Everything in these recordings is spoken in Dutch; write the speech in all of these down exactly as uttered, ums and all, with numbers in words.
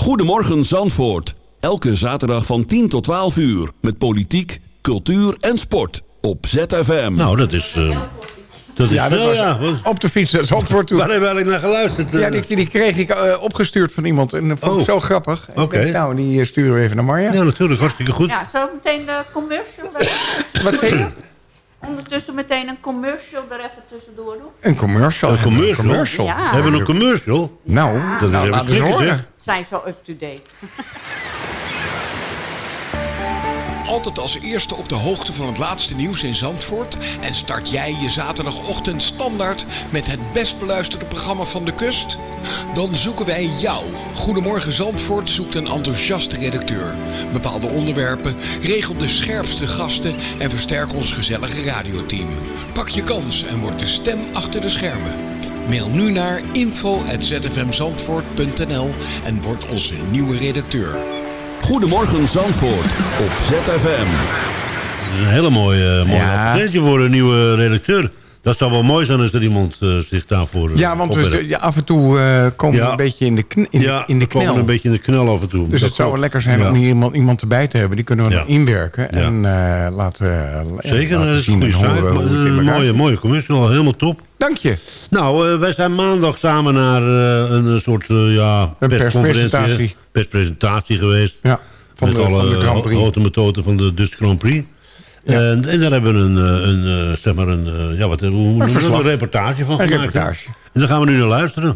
Goedemorgen Zandvoort. Elke zaterdag van tien tot twaalf uur. Met politiek, cultuur en sport. Op Z F M. Nou, dat is... Uh, dat is ja, dat was ja, op de fiets naar Zandvoort toe. Waar heb ik naar geluisterd? Uh. Ja, die, die kreeg ik uh, opgestuurd van iemand. En dat vond ik oh. zo grappig. Oké. Okay. Nou, die uh, sturen we even naar Marja. Ja, natuurlijk. Hartstikke goed. Ja, zo meteen de commercial. Wat zeg je? Ondertussen meteen een commercial er even tussendoor doen. Een commercial? Een commercial? Een commercial. Ja. We hebben een commercial? Nou, ja. dat is nou, even klikken, horen. Zijn zo up-to-date. Altijd als eerste op de hoogte van het laatste nieuws in Zandvoort? En start jij je zaterdagochtend standaard met het best beluisterde programma van de kust? Dan zoeken wij jou. Goedemorgen Zandvoort zoekt een enthousiaste redacteur. Bepaal de onderwerpen, regel de scherpste gasten en versterk ons gezellige radioteam. Pak je kans en word de stem achter de schermen. Mail nu naar info at z f m zandvoort punt n l en word onze nieuwe redacteur. Goedemorgen Zandvoort op Z F M. Dat is een hele mooie, mooie ja. advertentie voor een nieuwe redacteur. Dat zou wel mooi zijn als er iemand uh, zich daarvoor uh, Ja, want we, ja, af en toe uh, komen ja. we een beetje in de, kn- in ja, de, in de knel. komen een beetje in de knel af en toe. Dus dat het zou wel lekker zijn ja. om hier iemand, iemand erbij te hebben. Die kunnen we ja. dan inwerken. Ja. En uh, laten we Zeker, laten dat is zien een goede en horen hoe het in uh, elkaar mooie, zit. mooie commercial, helemaal top. Dank je. Nou, uh, wij zijn maandag samen naar uh, een soort uh, ja, Een persconferentie, perspresentatie. perspresentatie geweest. Ja, van met de, alle van de Grand Prix. grote methoden van de Dutch Grand Prix. Ja. En, en daar hebben we een, een, een zeg maar een, ja, wat, hoe noemen we dat? Een reportage van een gemaakt. reportage. En daar gaan we nu naar luisteren.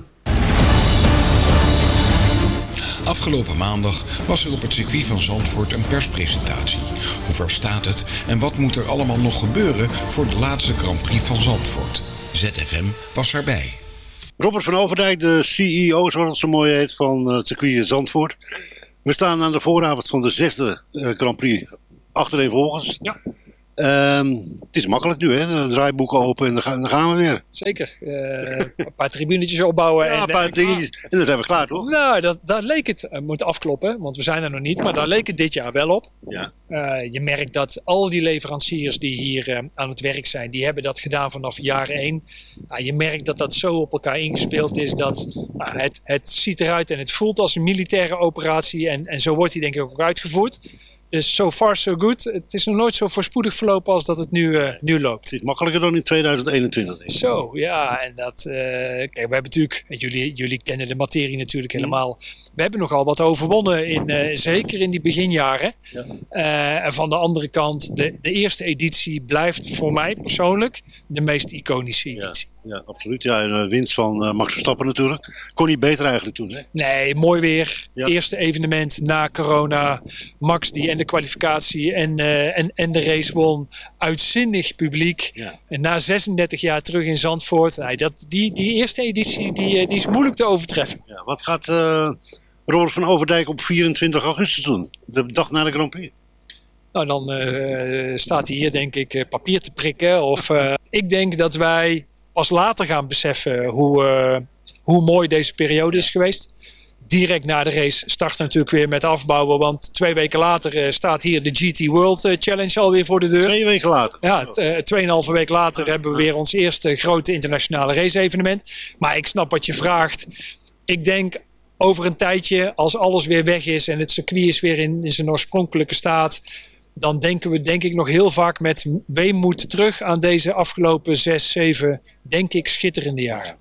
Afgelopen maandag was er op het circuit van Zandvoort een perspresentatie. Hoe ver staat het en wat moet er allemaal nog gebeuren voor de laatste Grand Prix van Zandvoort? Z F M was erbij. Robert van Overdijk, de C E O, zoals het zo mooi heet, van het circuit Zandvoort. We staan aan de vooravond van de zesde uh, Grand Prix achtereenvolgens. Ja. Um, het is makkelijk nu, hè? De draaiboeken open en dan gaan, dan gaan we weer. Zeker. Uh, een paar tribunetjes opbouwen. Ja, en, een paar dingetjes. En dan zijn we klaar, toch? Nou, dat, daar leek het, uh, moet afkloppen, want we zijn er nog niet, maar daar leek het dit jaar wel op. Ja. Uh, je merkt dat al die leveranciers die hier uh, aan het werk zijn, die hebben dat gedaan vanaf jaar één. Uh, je merkt dat dat zo op elkaar ingespeeld is dat uh, het, het ziet eruit en het voelt als een militaire operatie en, en zo wordt die denk ik ook uitgevoerd. Dus so far so good. Het is nog nooit zo voorspoedig verlopen als dat het nu, uh, nu loopt. Het is makkelijker dan in tweeduizend eenentwintig. Zo, ja. En dat, uh, kijk, we hebben natuurlijk, jullie, jullie kennen de materie natuurlijk helemaal. We hebben nogal wat overwonnen, in, uh, zeker in die beginjaren. Ja. Uh, en van de andere kant, de, de eerste editie blijft voor mij persoonlijk de meest iconische editie. Ja. Ja, absoluut. Ja, en uh, winst van uh, Max Verstappen natuurlijk. Kon niet beter eigenlijk toen, hè? Nee, mooi weer. Ja. Eerste evenement na corona. Max die en de kwalificatie en, uh, en, en de race won. Uitzinnig publiek. Ja. En na zesendertig jaar terug in Zandvoort. Nee, dat, die, die eerste editie die, die is moeilijk te overtreffen. Ja, wat gaat uh, Robert van Overdijk op vierentwintig augustus doen? De dag na de Grand Prix. Nou, dan uh, staat hij hier denk ik uh, papier te prikken. Of uh, ik denk dat wij pas later gaan beseffen hoe, uh, hoe mooi deze periode is geweest. Direct na de race starten we natuurlijk weer met afbouwen. Want twee weken later uh, staat hier de G T World Challenge alweer voor de deur. Twee weken later. Ja, uh, tweeënhalve week later hebben we weer ons eerste grote internationale race evenement. Maar ik snap wat je vraagt. Ik denk over een tijdje, als alles weer weg is en het circuit is weer in, in zijn oorspronkelijke staat, dan denken we denk ik nog heel vaak met weemoed terug aan deze afgelopen zes, zeven, denk ik, schitterende jaren.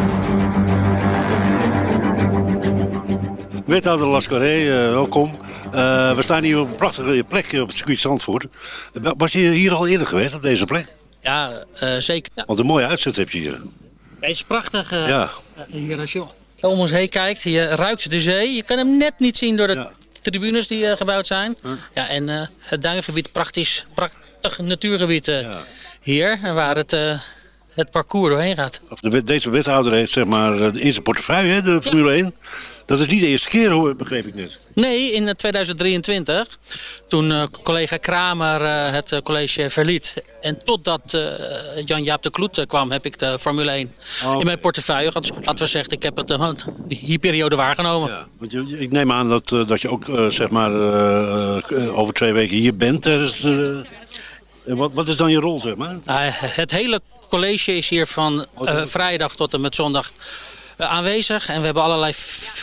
Wethouder Lascaré, uh, welkom. Uh, we staan hier op een prachtige plek op het circuit Zandvoort. Was je hier al eerder geweest, op deze plek? Ja, uh, zeker. Ja. Want een mooie uitzet heb je hier. Deze is prachtig. Uh, ja. Uh, hier als je om ons heen kijkt, je ruikt de zee. Je kan hem net niet zien door de ja. tribunes die uh, gebouwd zijn. Huh? Ja, en uh, het duingebied, prachtig, prachtig natuurgebied uh, ja. hier, waar het, uh, het parcours doorheen gaat. De, deze wethouder heeft zeg maar in zijn portefeuille, hè, de Formule ja. één. Dat is niet de eerste keer, hoor, begreep ik net. Nee, in tweeduizend drieëntwintig, toen uh, collega Kramer uh, het uh, college verliet. En totdat uh, Jan-Jaap de Kloet uh, kwam, heb ik de Formule één oh, in mijn okay. portefeuille gehad. Laten we zeggen, ik heb het uh, die periode waargenomen. Ja, want je, ik neem aan dat, uh, dat je ook uh, zeg maar, uh, uh, over twee weken hier bent. Dus, uh, wat, wat is dan je rol, zeg maar? Uh, het hele college is hier van uh, vrijdag tot en met zondag uh, aanwezig. En we hebben allerlei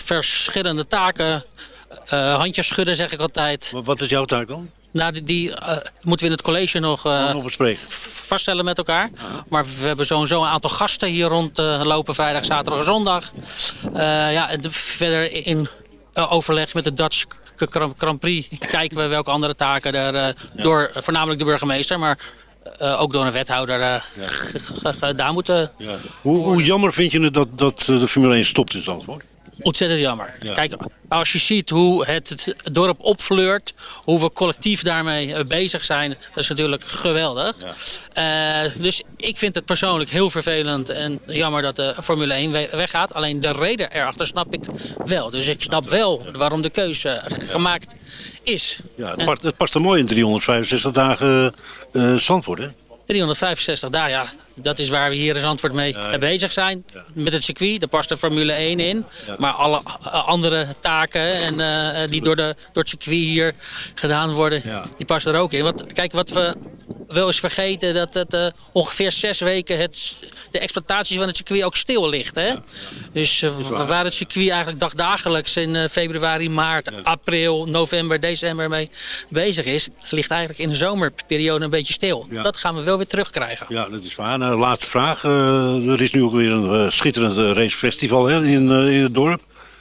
verschillende taken. Uh, handjes schudden zeg ik altijd. Wat is jouw taak dan? Nou, die, die uh, moeten we in het college nog, uh, nog bespreken. vaststellen met elkaar. Ja. Maar we hebben sowieso een aantal gasten hier rondlopen. Uh, vrijdag, zaterdag en zondag. Uh, ja, en de, verder in uh, overleg met de Dutch Grand Prix kijken we welke andere taken er uh, ja. door uh, voornamelijk de burgemeester, maar uh, ook door een wethouder uh, ja. gedaan moeten. Ja. Hoe, hoe jammer vind je het dat, dat de Formule één stopt in Zandvoort? Ontzettend jammer. Ja. Kijk, als je ziet hoe het dorp opfleurt, hoe we collectief daarmee bezig zijn, dat is natuurlijk geweldig. Ja. Uh, dus ik vind het persoonlijk heel vervelend en jammer dat de Formule één weggaat. Alleen de reden erachter snap ik wel. Dus ik snap wel waarom de keuze gemaakt is. Ja, het, past, het past er mooi in driehonderdvijfenzestig dagen uh, Zandvoort, hè? driehonderdvijfenzestig dagen, ja. Dat is waar we hier in Zandvoort mee ja, ja. bezig zijn. Ja. Met het circuit, daar past de Formule één in. Ja. Maar alle andere taken en, uh, die door, de, door het circuit hier gedaan worden, ja. die passen er ook in. Want kijk, wat we wel eens vergeten, dat het uh, ongeveer zes weken het, de exploitatie van het circuit ook stil ligt. Hè? Ja. Dus uh, waar het circuit eigenlijk dagdagelijks in uh, februari, maart, ja. april, november, december mee bezig is, ligt eigenlijk in de zomerperiode een beetje stil. Ja. Dat gaan we wel weer terugkrijgen. Ja, dat is waar. Nou, laatste vraag. Uh, er is nu ook weer een uh, schitterend uh, racefestival hè, in, uh, in het dorp.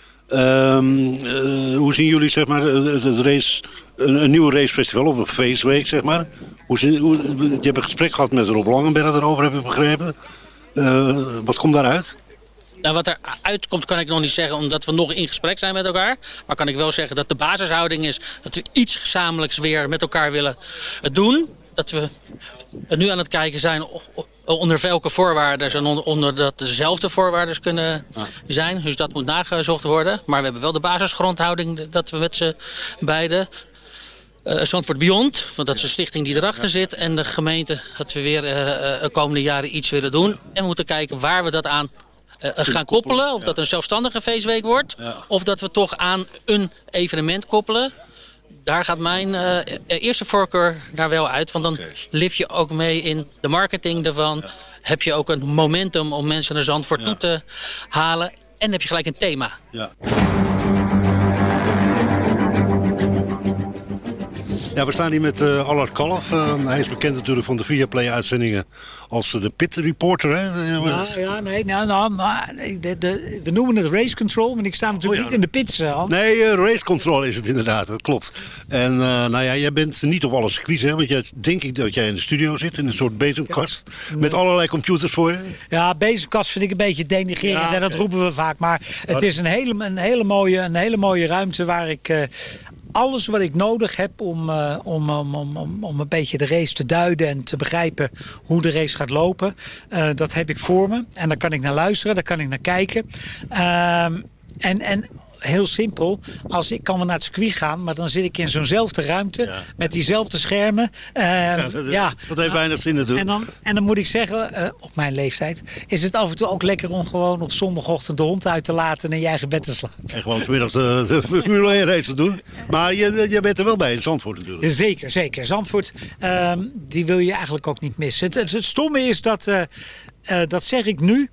Um, uh, hoe zien jullie zeg maar, het, het race, een, een nieuw racefestival of een feestweek? Zeg maar? hoe zien, hoe, je hebt een gesprek gehad met Rob Langenberg erover, heb ik begrepen. Uh, wat komt daaruit? Nou, wat er uitkomt kan ik nog niet zeggen, omdat we nog in gesprek zijn met elkaar. Maar kan ik wel zeggen dat de basishouding is dat we iets gezamenlijks weer met elkaar willen doen. Dat we nu aan het kijken zijn onder welke voorwaarden en onder dat dezelfde voorwaarden kunnen zijn. Dus dat moet nagezocht worden. Maar we hebben wel de basisgrondhouding dat we met z'n beiden, uh, Zandvoort Beyond, want dat is een stichting die erachter zit, en de gemeente, dat we weer uh, de komende jaren iets willen doen. En we moeten kijken waar we dat aan uh, gaan koppelen. Of dat een zelfstandige feestweek wordt, of dat we toch aan een evenement koppelen. Daar gaat mijn uh, eerste voorkeur daar wel uit. Want dan okay. lift je ook mee in de marketing daarvan. Ja. Heb je ook een momentum om mensen naar Zandvoort ja. toe te halen. En heb je gelijk een thema. Ja. Ja, we staan hier met uh, Allard Kalf. Uh, hij is bekend natuurlijk van de Viaplay-uitzendingen als uh, de Pit Reporter. Hè? Ja, ja, nee, nou, nou, maar de, de, we noemen het race control, want ik sta natuurlijk oh, ja. niet in de pits. Uh, nee, uh, race control is het inderdaad, dat klopt. En uh, nou ja, jij bent niet op alle circuits, hè? Want jij, denk ik dat jij in de studio zit, in een soort bezemkast, ja. met allerlei computers voor je. Ja, bezemkast vind ik een beetje denigrerend ja, okay. en dat roepen we vaak. Maar het is een hele, een hele, mooie, een hele mooie ruimte waar ik Uh, alles wat ik nodig heb om, uh, om, om, om, om een beetje de race te duiden en te begrijpen hoe de race gaat lopen, uh, dat heb ik voor me. En daar kan ik naar luisteren, daar kan ik naar kijken. Uh, en, en heel simpel, als ik kan wel naar het circuit gaan, maar dan zit ik in zo'nzelfde ruimte ja. met diezelfde schermen. Uh, ja, dat, ja. dat heeft weinig zin natuurlijk. En dan, en dan moet ik zeggen, uh, op mijn leeftijd is het af en toe ook lekker om gewoon op zondagochtend de hond uit te laten en in je eigen bed te slapen. En gewoon 's middags de, de Formule één race te doen. Maar je, je bent er wel bij in Zandvoort natuurlijk. Zeker, zeker. Zandvoort, uh, die wil je eigenlijk ook niet missen. Het, het, het stomme is dat, uh, uh, dat zeg ik nu,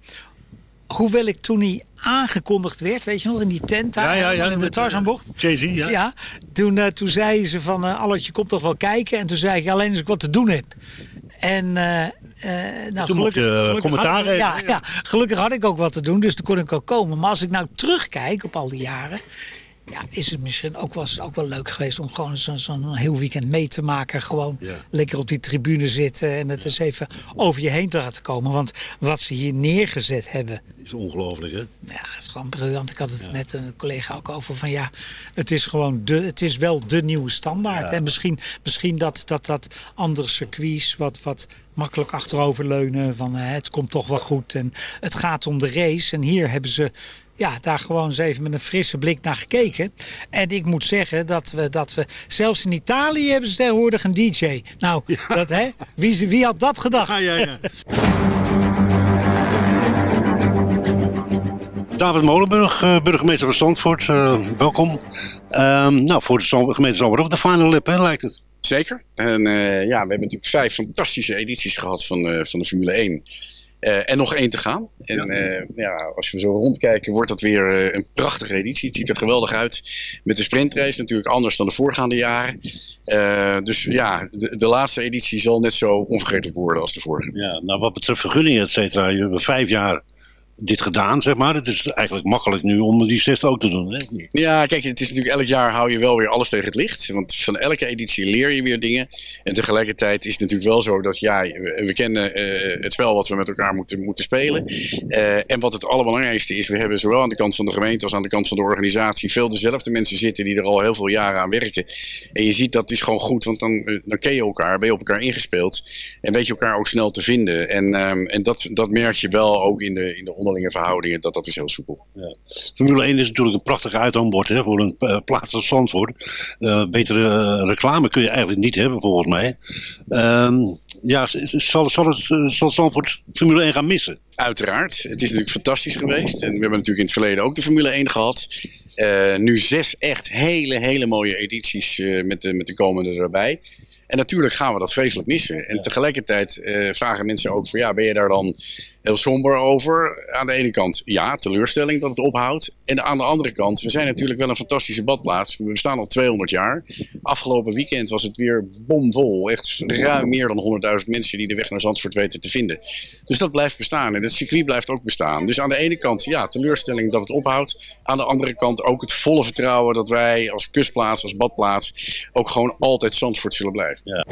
hoewel ik toen niet aangekondigd werd, weet je nog, in die tent daar, ja, ja, ja, in de Tarzanbocht. Jay-Z, ja. ja toen, uh, toen zei ze van, uh, Allard, je komt toch wel kijken? En toen zei ik, alleen als ik wat te doen heb. En uh, uh, nou, toen mocht je gelukkig commentaar had, ja, ja, gelukkig had ik ook wat te doen, dus toen kon ik ook komen. Maar als ik nou terugkijk op al die jaren, ja, is het misschien ook wel, ook wel leuk geweest om gewoon zo'n zo heel weekend mee te maken. Gewoon ja. lekker op die tribune zitten en het ja. eens even over je heen te laten komen. Want wat ze hier neergezet hebben, is ongelooflijk, hè? Ja, het is gewoon briljant. Ik had het ja. net een collega ook over van ja, het is gewoon de, het is wel de nieuwe standaard. Ja. En misschien, misschien dat, dat dat andere circuits wat, wat makkelijk achteroverleunen van uh, het komt toch wel goed en het gaat om de race. En hier hebben ze ja, daar gewoon eens even met een frisse blik naar gekeken. En ik moet zeggen dat we, dat we zelfs in Italië hebben ze tegenwoordig een D J. Nou, ja. dat, hè? Wie, wie had dat gedacht? Ja, ja, ja. David Molenburg, burgemeester van Zandvoort, uh, welkom. Um, nou, voor de gemeente Zandvoort ook de final lap, hè, lijkt het. Zeker. En uh, ja, we hebben natuurlijk vijf fantastische edities gehad van, uh, van de Formule één. Uh, en nog één te gaan. En uh, ja, als we zo rondkijken, wordt dat weer uh, een prachtige editie. Het ziet er geweldig uit. Met de sprintrace natuurlijk anders dan de voorgaande jaren. Uh, dus ja, de, de laatste editie zal net zo onvergetelijk worden als de vorige. Ja, nou wat betreft vergunningen, et cetera. Je hebt vijf jaar dit gedaan, zeg maar. Het is eigenlijk makkelijk nu om die zesde ook te doen. Hè? Ja, kijk, het is natuurlijk elk jaar hou je wel weer alles tegen het licht. Want van elke editie leer je weer dingen. En tegelijkertijd is het natuurlijk wel zo dat ja, we, we kennen uh, het spel wat we met elkaar moeten, moeten spelen. Uh, en wat het allerbelangrijkste is, we hebben zowel aan de kant van de gemeente als aan de kant van de organisatie veel dezelfde mensen zitten die er al heel veel jaren aan werken. En je ziet dat is gewoon goed, want dan, dan ken je elkaar, ben je op elkaar ingespeeld. En weet je elkaar ook snel te vinden. En, um, en dat, dat merk je wel ook in de, in de onderlinge verhoudingen, dat dat is heel soepel. Ja. Formule één is natuurlijk een prachtig uithangbord hè, voor een uh, plaats als Zandvoort. Uh, betere uh, reclame kun je eigenlijk niet hebben volgens mij. Um, ja, zal, zal, het, zal Zandvoort Formule één gaan missen? Uiteraard. Het is natuurlijk fantastisch geweest. En we hebben natuurlijk in het verleden ook de Formule één gehad. Uh, nu zes echt hele, hele mooie edities uh, met, de, met de komende erbij. En natuurlijk gaan we dat vreselijk missen. En ja. tegelijkertijd uh, vragen mensen ook van ja, ben je daar dan heel somber over? Aan de ene kant ja, teleurstelling dat het ophoudt. En aan de andere kant, we zijn natuurlijk wel een fantastische badplaats. We bestaan al tweehonderd jaar. Afgelopen weekend was het weer bomvol. Echt ruim meer dan honderdduizend mensen die de weg naar Zandvoort weten te vinden. Dus dat blijft bestaan. En het circuit blijft ook bestaan. Dus aan de ene kant ja, teleurstelling dat het ophoudt. Aan de andere kant ook het volle vertrouwen dat wij als kustplaats, als badplaats ook gewoon altijd Zandvoort zullen blijven. Ja.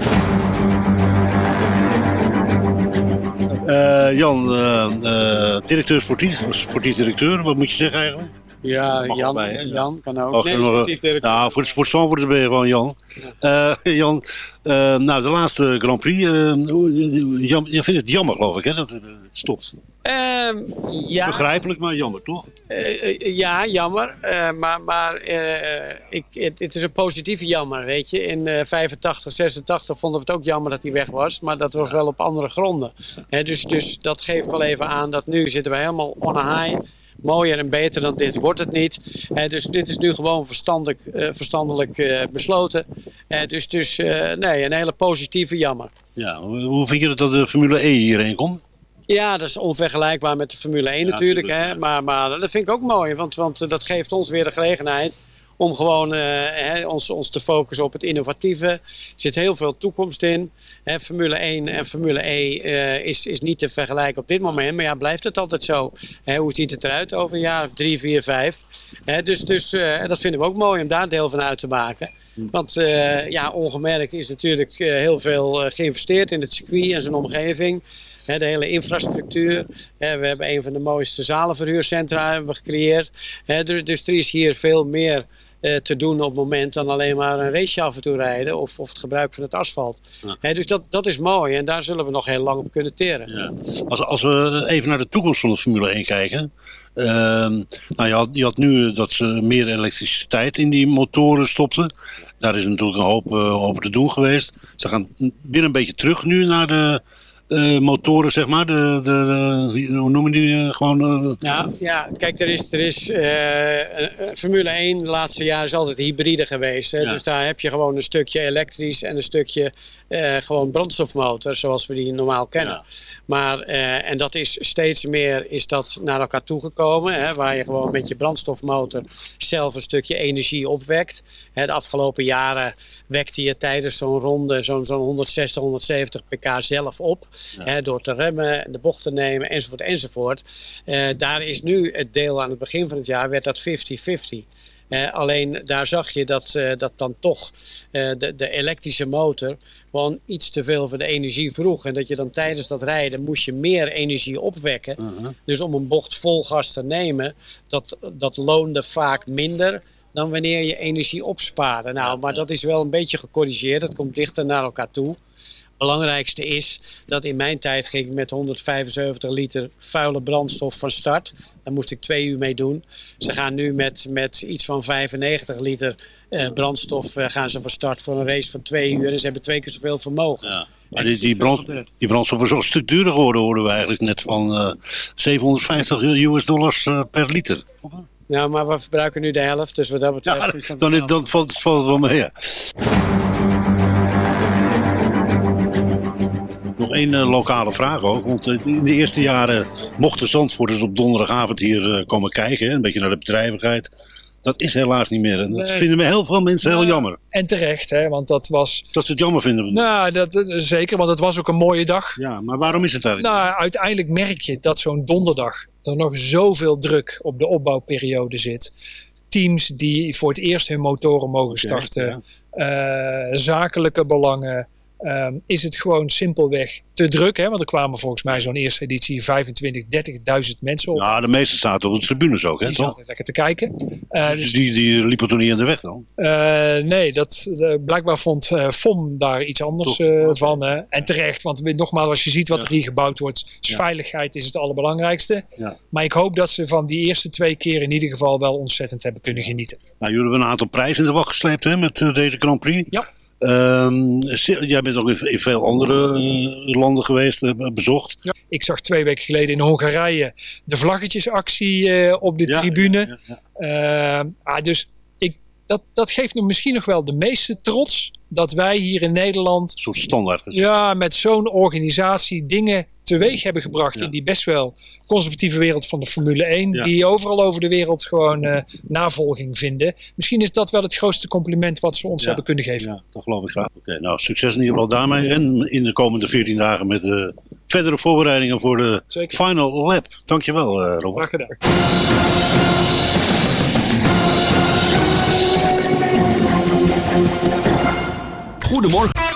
Uh, Jan, uh, uh, directeur sportief, sportief directeur, wat moet je zeggen eigenlijk? Ja, Jan, bij, Jan kan ook. Och, nee, sportief directeur. Nou, voor, voor Zandvoort ben je gewoon Jan. Ja. Uh, Jan, uh, nou de laatste Grand Prix, uh, Jan, je vindt het jammer geloof ik hè, dat het stopt? Uh, ja. Begrijpelijk, maar jammer toch? Uh, uh, ja, jammer, uh, maar, maar uh, ik, het, het is een positieve jammer, weet je. In uh, vijfentachtig, zesentachtig vonden we het ook jammer dat hij weg was, maar dat was wel op andere gronden. He, dus, dus dat geeft wel even aan dat nu zitten we helemaal on a high. Mooier en beter dan dit wordt het niet. Uh, dus dit is nu gewoon verstandelijk, uh, verstandelijk uh, besloten. Uh, dus dus uh, nee, een hele positieve jammer. Ja, hoe, hoe vind je dat, dat de Formule één hierheen komt? Ja, dat is onvergelijkbaar met de Formule één ja, natuurlijk. Hè? Maar, maar dat vind ik ook mooi, want, want dat geeft ons weer de gelegenheid om gewoon uh, hè, ons, ons te focussen op het innovatieve. Er zit heel veel toekomst in. Hè, Formule één en Formule E uh, is, is niet te vergelijken op dit moment. Maar ja, blijft het altijd zo? Hè, hoe ziet het eruit over een jaar of drie, vier, vijf? Hè, dus dus uh, dat vinden we ook mooi om daar deel van uit te maken. Want uh, ja, ongemerkt is natuurlijk uh, heel veel uh, geïnvesteerd in het circuit en zijn omgeving. He, de hele infrastructuur. He, we hebben een van de mooiste zalenverhuurcentra hebben we gecreëerd. He, dus er is hier veel meer uh, te doen op het moment dan alleen maar een raceje af en toe rijden of, of het gebruik van het asfalt. Ja. He, dus dat, dat is mooi en daar zullen we nog heel lang op kunnen teren. Ja. Als, als we even naar de toekomst van de Formule één kijken. Uh, nou, je, had, je had nu dat ze meer elektriciteit in die motoren stopten. Daar is natuurlijk een hoop uh, over te doen geweest. Ze gaan weer een beetje terug nu naar de Uh, motoren, zeg maar, de, de, de, hoe noemen die uh, gewoon? Uh... Ja, ja, kijk, er is, er is uh, Formule één de laatste jaren is altijd hybride geweest. Hè? Ja. Dus daar heb je gewoon een stukje elektrisch en een stukje uh, gewoon brandstofmotor, zoals we die normaal kennen. Ja. Maar, uh, en dat is steeds meer is dat naar elkaar toegekomen, hè? Waar je gewoon met je brandstofmotor zelf een stukje energie opwekt. Hè, de afgelopen jaren wekte je tijdens zo'n ronde zo'n zo'n honderdzestig, honderdzeventig pk zelf op. Ja. Hè, door te remmen, de bocht te nemen enzovoort enzovoort. Uh, daar is nu het deel aan het begin van het jaar werd dat vijftig vijftig. Uh, alleen daar zag je dat, uh, dat dan toch uh, de, de elektrische motor gewoon iets te veel voor de energie vroeg. En dat je dan tijdens dat rijden moest je meer energie opwekken. Uh-huh. Dus om een bocht vol gas te nemen, dat, dat loonde vaak minder dan wanneer je energie opspaarde. Nou, maar dat is wel een beetje gecorrigeerd. Dat komt dichter naar elkaar toe. Het belangrijkste is dat in mijn tijd ging ik met honderdvijfenzeventig liter vuile brandstof van start. Daar moest ik twee uur mee doen. Ze gaan nu met, met iets van vijfennegentig liter uh, brandstof uh, gaan ze van start voor een race van twee uur. En ze hebben twee keer zoveel vermogen. Ja. Maar die, die, brand, die brandstof is wel een stuk duurder geworden, hoorden we eigenlijk net van uh, zevenhonderdvijftig U S dollars uh, per liter. Nou, maar we verbruiken nu de helft, dus wat dat betreft... Ja, is dat dan, dan, dan valt, valt het wel mee, ja. Nog nog één uh, lokale vraag ook. Want uh, in de eerste jaren mochten Zandvoorters op donderdagavond hier uh, komen kijken. Hè? Een beetje naar de bedrijvigheid. Dat is helaas niet meer. En dat nee. vinden heel veel mensen heel jammer. En terecht, hè? Want dat was... Dat ze het jammer vinden. Nou, dat, dat, zeker, want het was ook een mooie dag. Ja, maar waarom is het eigenlijk? Nou, uiteindelijk merk je dat zo'n donderdag er nog zoveel druk op de opbouwperiode zit. Teams die voor het eerst hun motoren mogen starten. Ja. Uh, zakelijke belangen. Um, is het gewoon simpelweg te druk. Hè? Want er kwamen volgens mij zo'n eerste editie vijfentwintig, dertigduizend mensen op. Ja, de meeste zaten op de tribunes ook. Hè, die toch? zaten lekker te kijken. Uh, dus, dus die, die liepen toch niet in de weg dan? Uh, nee, dat, uh, blijkbaar vond uh, F O M daar iets anders uh, van. Uh, en terecht, want nogmaals, als je ziet wat ja. er hier gebouwd wordt. Is ja. veiligheid is het allerbelangrijkste. Ja. Maar ik hoop dat ze van die eerste twee keer in ieder geval wel ontzettend hebben kunnen genieten. Nou, jullie hebben een aantal prijzen in de wacht gesleept hè, met uh, deze Grand Prix. Ja. Um, jij bent ook in veel andere uh, landen geweest, uh, bezocht. Ja. Ik zag twee weken geleden in Hongarije de vlaggetjesactie uh, op de ja, tribune. Ja, ja, ja. Uh, ah, dus ik, dat, dat geeft me misschien nog wel de meeste trots dat wij hier in Nederland... Een soort standaard gezien. Ja, met zo'n organisatie dingen teweeg hebben gebracht ja. in die best wel conservatieve wereld van de Formule één. Ja. Die overal over de wereld gewoon uh, navolging vinden. Misschien is dat wel het grootste compliment wat ze ons ja. hebben kunnen geven. Ja, dat geloof ik graag. Oké, okay, nou succes in ieder geval daarmee. En in de komende veertien dagen met de verdere voorbereidingen voor de Zeker. Final lap. Dankjewel uh, Robert. Graag gedaan. Goedemorgen.